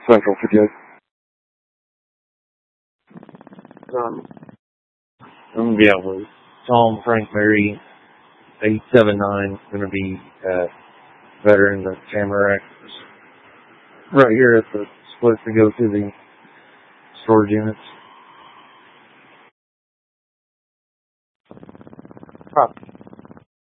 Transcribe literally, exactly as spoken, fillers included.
Central fifty-eight. Um, I'm going to be out with Tom, Frank, Mary, eight seven nine. Going to be at Veteran, the Tamarack. Right here at the split to go to the storage units. Copy.